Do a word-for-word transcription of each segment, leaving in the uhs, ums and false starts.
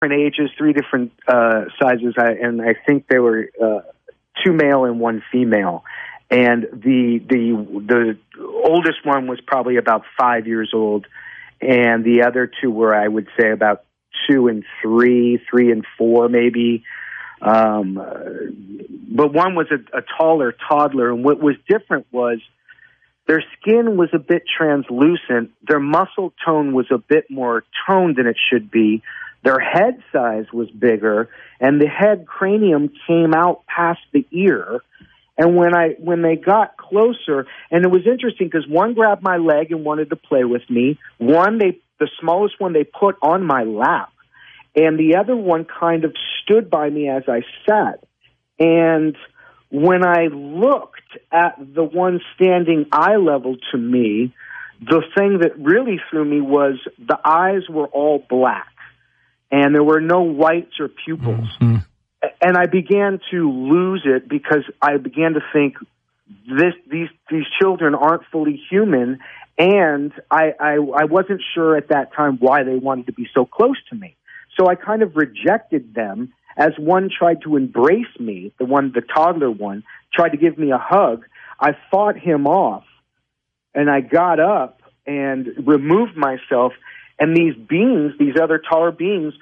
different ages, three different uh, sizes, I, and I think they were uh, two male and one female. And the the the oldest one was probably about five years old, and the other two were, I would say, about two and three, three and four, maybe. Um, but one was a, a taller toddler, and what was different was their skin was a bit translucent. Their muscle tone was a bit more toned than it should be. Their head size was bigger, and the head cranium came out past the ear. And when I when they got closer, and it was interesting because one grabbed my leg and wanted to play with me. One, they the smallest one they put on my lap, and the other one kind of stood by me as I sat. And when I looked at the one standing eye level to me, the thing that really threw me was the eyes were all black, and there were no whites or pupils. Mm-hmm. And I began to lose it because I began to think this these these children aren't fully human, and I, I I wasn't sure at that time why they wanted to be so close to me. So I kind of rejected them as one tried to embrace me, the one, the toddler one, tried to give me a hug. I fought him off, and I got up and removed myself, and these beings, these other taller beings,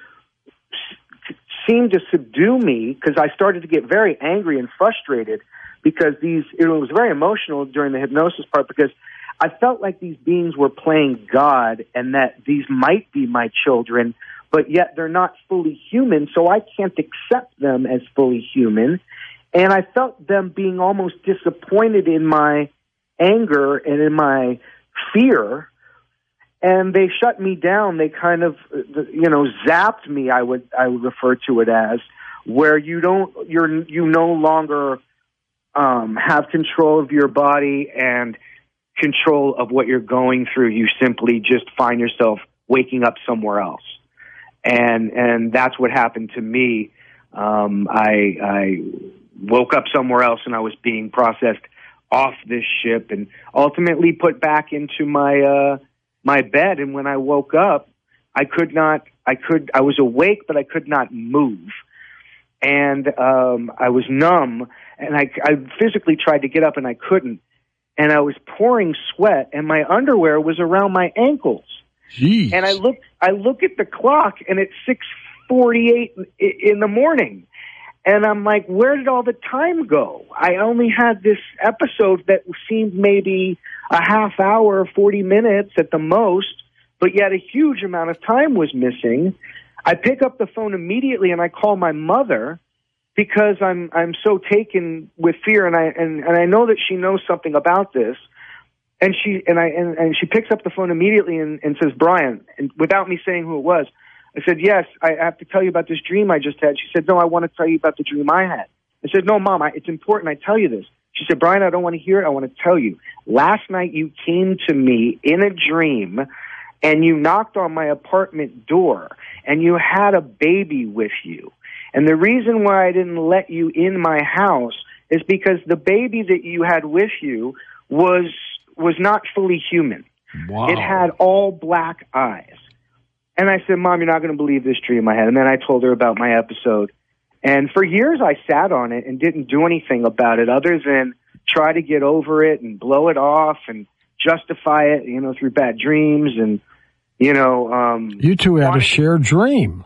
seemed to subdue me because I started to get very angry and frustrated because these, it was very emotional during the hypnosis part because I felt like these beings were playing God and that these might be my children, but yet they're not fully human, so I can't accept them as fully human. And I felt them being almost disappointed in my anger and in my fear. And they shut me down. They kind of, you know, zapped me. I would, I would refer to it as, where you don't, you're, you no longer um, have control of your body and control of what you're going through. You simply just find yourself waking up somewhere else, and and that's what happened to me. Um, I, I woke up somewhere else, and I was being processed off this ship, and ultimately put back into my. Uh, my bed, and when I woke up, I could not, I could, I was awake, but I could not move. And um, I was numb, and I, I physically tried to get up, and I couldn't. And I was pouring sweat, and my underwear was around my ankles. Jeez. And I look, I look at the clock, and it's six forty-eight in the morning. And I'm like, where did all the time go? I only had this episode that seemed maybe a half hour, forty minutes at the most, but yet a huge amount of time was missing. I pick up the phone immediately and I call my mother because I'm I'm so taken with fear, and I and, and I know that she knows something about this. And she and I and, and she picks up the phone immediately and, and says, Brian, and without me saying who it was. I said, yes, I have to tell you about this dream I just had. She said, no, I want to tell you about the dream I had. I said, no, Mom, I, it's important I tell you this. She said, Brian, I don't want to hear it. I want to tell you. Last night you came to me in a dream, and you knocked on my apartment door, and you had a baby with you. And the reason why I didn't let you in my house is because the baby that you had with you was was not fully human. Wow. It had all black eyes. And I said, Mom, you're not going to believe this dream I had. And then I told her about my episode. And for years I sat on it and didn't do anything about it other than try to get over it and blow it off and justify it, you know, through bad dreams. And, you know... Um, you two had a shared dream.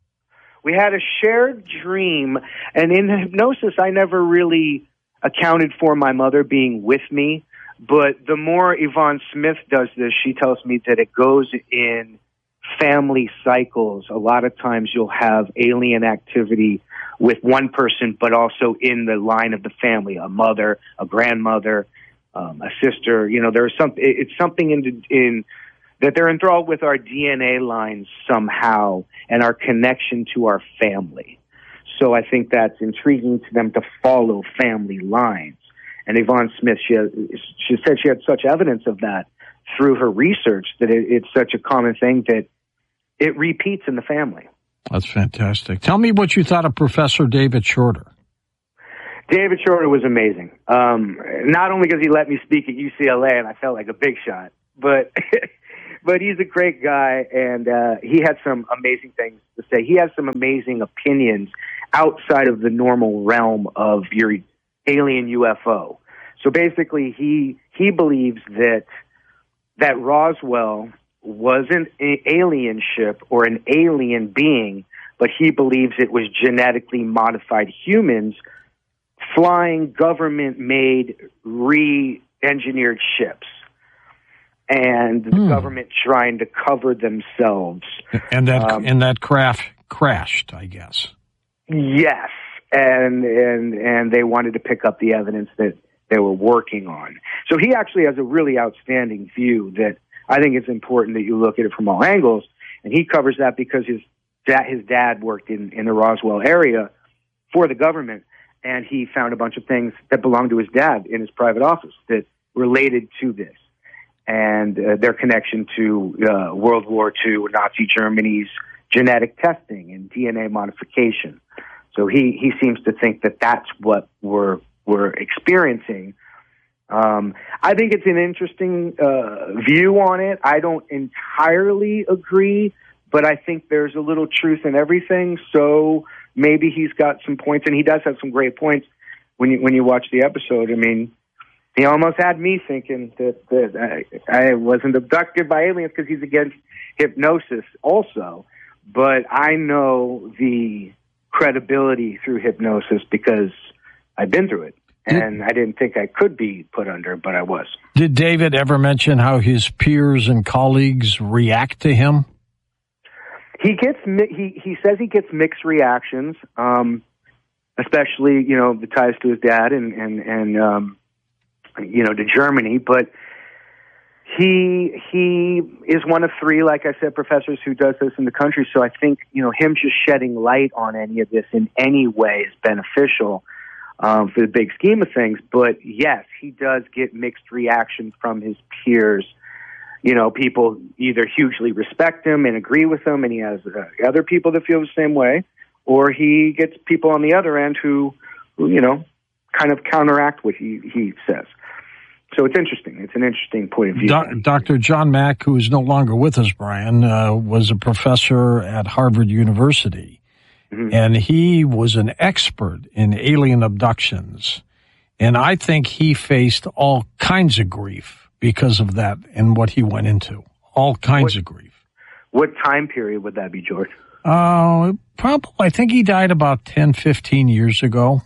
We had a shared dream. And in hypnosis, I never really accounted for my mother being with me. But the more Yvonne Smith does this, she tells me that it goes in family cycles. A lot of times you'll have alien activity with one person, but also in the line of the family, a mother, a grandmother, um, a sister. You know, there's some, it's something in, in that they're enthralled with our D N A lines somehow and our connection to our family. So I think that's intriguing to them to follow family lines. And Yvonne Smith, she, has, she said she had such evidence of that through her research that it, it's such a common thing that it repeats in the family. That's fantastic. Tell me what you thought of Professor David Shorter. David Shorter was amazing. Um, not only because he let me speak at U C L A and I felt like a big shot, but but he's a great guy, and uh, he had some amazing things to say. He has some amazing opinions outside of the normal realm of your alien U F O. So basically, he he believes that that Roswell wasn't an alien ship or an alien being, but he believes it was genetically modified humans flying government-made, re-engineered ships, and the hmm. government trying to cover themselves. And that um, and that craft crashed, I guess. Yes, and and and they wanted to pick up the evidence that they were working on. So he actually has a really outstanding view that I think it's important that you look at it from all angles, and he covers that because his dad, his dad worked in, in the Roswell area for the government, and he found a bunch of things that belonged to his dad in his private office that related to this, and uh, their connection to uh, World War Two, Nazi Germany's genetic testing and D N A modification. So he, he seems to think that that's what we're we're experiencing. Um, I think it's an interesting uh, view on it. I don't entirely agree, but I think there's a little truth in everything. So maybe he's got some points, and he does have some great points when you when you watch the episode. I mean, he almost had me thinking that, that I, I wasn't abducted by aliens because he's against hypnosis also. But I know the credibility through hypnosis because I've been through it. And I didn't think I could be put under, but I was. Did David ever mention how his peers and colleagues react to him? He gets he he says he gets mixed reactions, um, especially you know the ties to his dad and and and um, you know to Germany. But he he is one of three, like I said, professors who does this in the country. So I think you know him just shedding light on any of this in any way is beneficial. Um, for the big scheme of things, but yes, he does get mixed reactions from his peers. You know, people either hugely respect him and agree with him, and he has uh, other people that feel the same way, or he gets people on the other end who, who you know, kind of counteract what he, he says. So it's interesting. It's an interesting point of view. Do- Doctor John Mack, who is no longer with us, Brian, uh, was a professor at Harvard University. And he was an expert in alien abductions. And I think he faced all kinds of grief because of that and what he went into. All kinds what, of grief. What time period would that be, George? Uh, probably, I think he died about ten, fifteen years ago.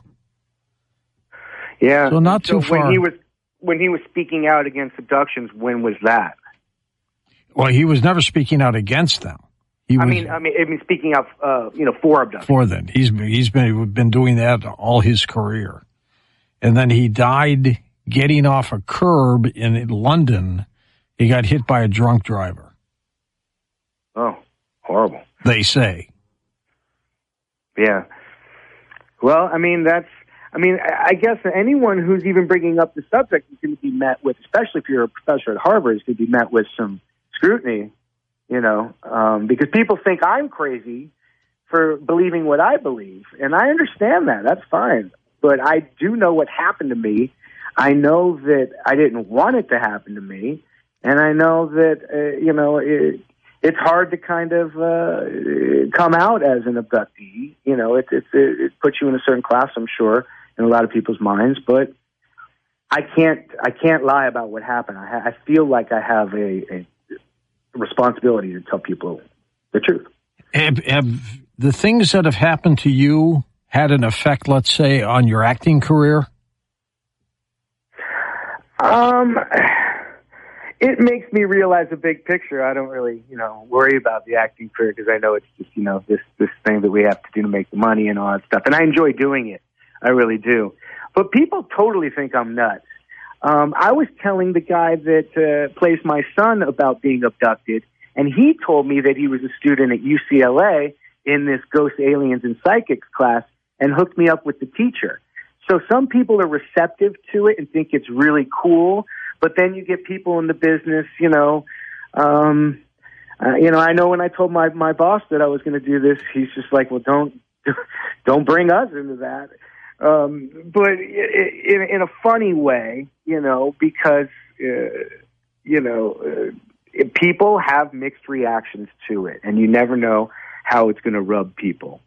Yeah. So not so too far. When he was, when he was speaking out against abductions, when was that? Well, he was never speaking out against them. He I was, mean, I mean, I mean, speaking of, uh, you know, for abduction. For them, he's he's been been doing that all his career, and then he died getting off a curb in London. He got hit by a drunk driver. Oh, horrible! They say. Yeah. Well, I mean, that's. I mean, I guess anyone who's even bringing up the subject is going to be met with, especially if you're a professor at Harvard, is going to be met with some scrutiny. You know, um, because people think I'm crazy for believing what I believe. And I understand that. That's fine. But I do know what happened to me. I know that I didn't want it to happen to me. And I know that, uh, you know, it, it's hard to kind of uh, come out as an abductee. You know, it, it, it puts you in a certain class, I'm sure, in a lot of people's minds. But I can't I can't lie about what happened. I, ha- I feel like I have a... a responsibility to tell people the truth. Have, have the things that have happened to you had an effect, let's say, on your acting career? Um, it makes me realize the big picture. I don't really, you know, worry about the acting career because I know it's just, you know, this this thing that we have to do to make the money and all that stuff. And I enjoy doing it. I really do. But people totally think I'm nuts. Um, I was telling the guy that uh, plays my son about being abducted, and he told me that he was a student at U C L A in this Ghost Aliens and Psychics class and hooked me up with the teacher. So some people are receptive to it and think it's really cool, but then you get people in the business, you know, um, uh, you know, I know when I told my, my boss that I was going to do this, he's just like, well, don't, don't bring us into that. Um, but in, in a funny way, you know, because, uh, you know, uh, people have mixed reactions to it, and you never know how it's going to rub people.